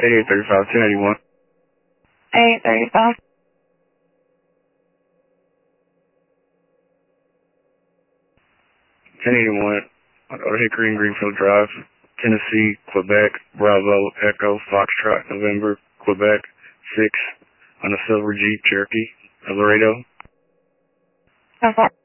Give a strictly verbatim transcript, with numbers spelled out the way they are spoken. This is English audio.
eighty-eight thirty-five, ten eighty-one. eight thirty-five. ten eighty-one, on Hickory and Greenfield Drive, Tennessee, Quebec, Bravo, Echo, Foxtrot, November, Quebec, six, on a silver Jeep Cherokee, Laredo. Okay.